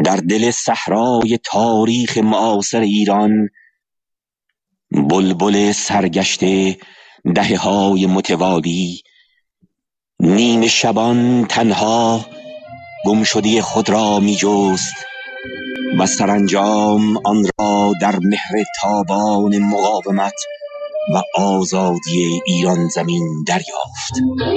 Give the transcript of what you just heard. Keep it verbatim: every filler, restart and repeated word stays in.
در دل صحرای تاریخ معاصر ایران، بلبل سرگشته دهه‌های متوالی نیمه شبان تنها گمشدگی خود را می جست و سرانجام آن را در مهر تابان مقاومت و آزادی ایران زمین دریافت.